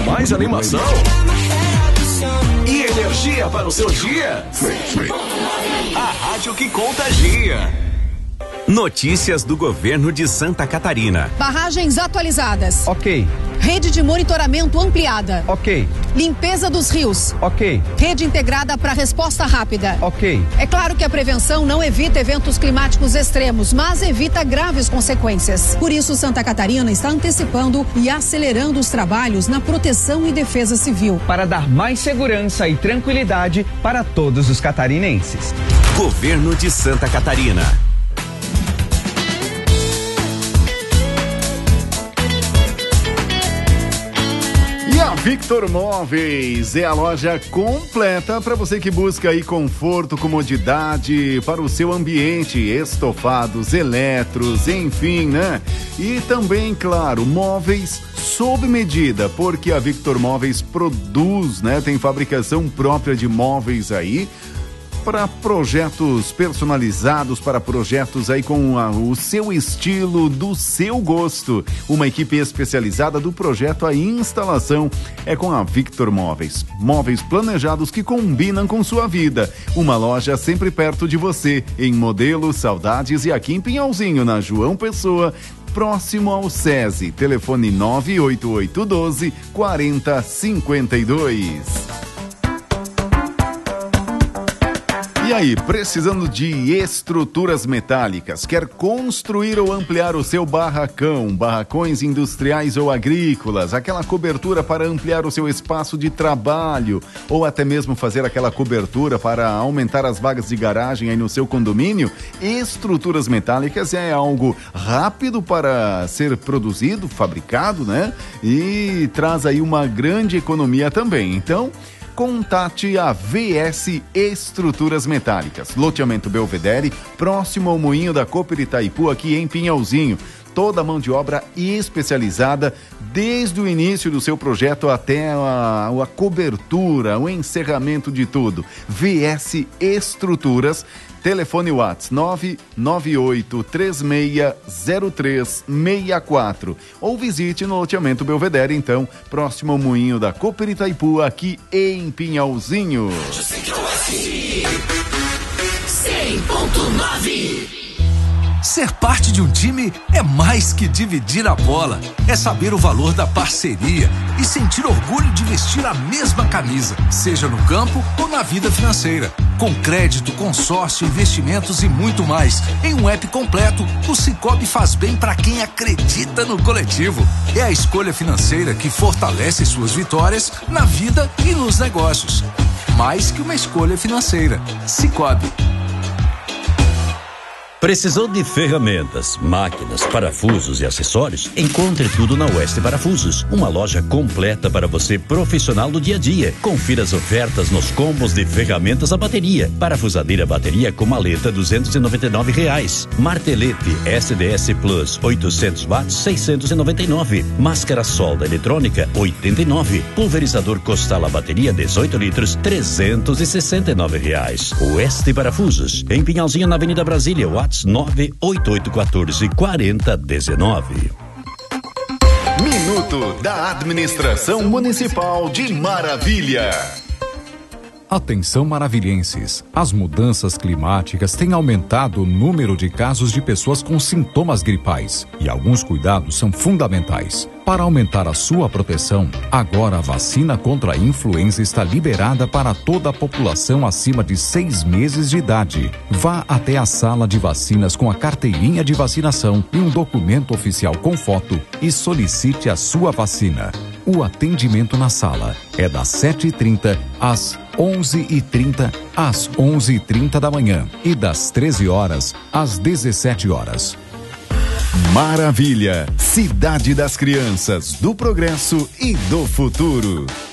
mais animação e energia para o seu dia. A rádio que contagia. Notícias do governo de Santa Catarina. Barragens atualizadas. Ok. Rede de monitoramento ampliada. Ok. Limpeza dos rios. Ok. Rede integrada para resposta rápida. Ok. É claro que a prevenção não evita eventos climáticos extremos, mas evita graves consequências. Por isso, Santa Catarina está antecipando e acelerando os trabalhos na proteção e defesa civil. Para dar mais segurança e tranquilidade para todos os catarinenses. Governo de Santa Catarina. A Victor Móveis é a loja completa para você que busca aí conforto, comodidade para o seu ambiente, estofados, eletros, enfim, né? E também, claro, móveis sob medida, porque a Victor Móveis produz, né? Tem fabricação própria de móveis aí, para projetos personalizados, para projetos aí com o seu estilo, do seu gosto. Uma equipe especializada do projeto à instalação é com a Victor Móveis. Móveis planejados que combinam com sua vida. Uma loja sempre perto de você, em Modelo, Saudades e aqui em Pinhalzinho, na João Pessoa, próximo ao SESI. Telefone 98812 4052. E aí, precisando de estruturas metálicas? Quer construir ou ampliar o seu barracão, barracões industriais ou agrícolas, aquela cobertura para ampliar o seu espaço de trabalho, ou até mesmo fazer aquela cobertura para aumentar as vagas de garagem aí no seu condomínio? Estruturas metálicas é algo rápido para ser produzido, fabricado, né? E traz aí uma grande economia também. Então, contate a VS Estruturas Metálicas. Loteamento Belvedere, próximo ao Moinho da Cooper Itaipu, aqui em Pinhalzinho. Toda a mão de obra especializada, desde o início do seu projeto até a cobertura, o encerramento de tudo. VS Estruturas. Telefone WhatsApp 998360364 ou visite no loteamento Belvedere, então, próximo ao Moinho da Cooper Itaipu, aqui em Pinhalzinho. 100.9. Ser parte de um time é mais que dividir a bola. É saber o valor da parceria e sentir orgulho de vestir a mesma camisa, seja no campo ou na vida financeira. Com crédito, consórcio, investimentos e muito mais. Em um app completo, o Sicoob faz bem para quem acredita no coletivo. É a escolha financeira que fortalece suas vitórias na vida e nos negócios. Mais que uma escolha financeira. Sicoob. Precisou de ferramentas, máquinas, parafusos e acessórios? Encontre tudo na Oeste Parafusos, uma loja completa para você profissional do dia a dia. Confira as ofertas nos combos de ferramentas a bateria. Parafusadeira bateria com maleta R$299. Martelete SDS Plus 800 watts 699. Máscara solda eletrônica 89. Pulverizador Costala bateria 18 litros R$369. Oeste Parafusos, em Pinhalzinho, na Avenida Brasília, 98814-4019. Minuto da Administração Municipal de Maravilha. Atenção maravilhenses, as mudanças climáticas têm aumentado o número de casos de pessoas com sintomas gripais e alguns cuidados são fundamentais. Para aumentar a sua proteção, agora a vacina contra a influenza está liberada para toda a população acima de 6 meses de idade. Vá até a sala de vacinas com a carteirinha de vacinação e um documento oficial com foto e solicite a sua vacina. O atendimento na sala é das 7h30 às 11h30 às 11h30 da manhã e das 13 horas às 17 horas. Maravilha, cidade das crianças, do progresso e do futuro.